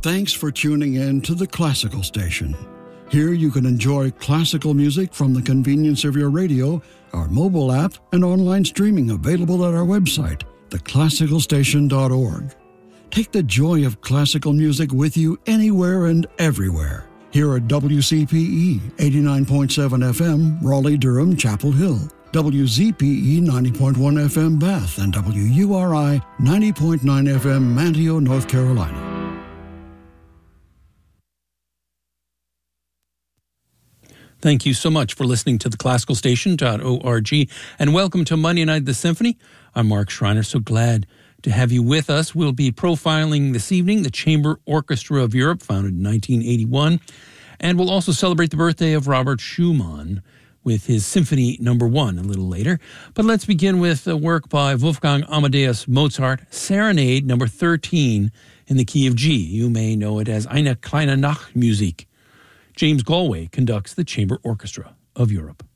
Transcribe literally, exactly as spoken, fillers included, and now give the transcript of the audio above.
Thanks for tuning in to the Classical Station. Here you can enjoy classical music from the convenience of your radio, our mobile app, and online streaming available at our website, the classical station dot org. Take the joy of classical music with you anywhere and everywhere. Here at W C P E eighty-nine point seven F M, Raleigh-Durham, Chapel Hill, W Z P E ninety point one F M, Bath, and W U R I ninety point nine F M, Manteo, North Carolina. Thank you so much for listening to the classical station dot org, and welcome to Monday Night at the Symphony. I'm Mark Schreiner, so glad to have you with us. We'll be profiling this evening the Chamber Orchestra of Europe, founded in nineteen eighty-one, and we'll also celebrate the birthday of Robert Schumann with his Symphony Number One a little later. But let's begin with a work by Wolfgang Amadeus Mozart, Serenade Number thirteen in the key of G. You may know it as Eine kleine Nachtmusik. James Galway conducts the Chamber Orchestra of Europe.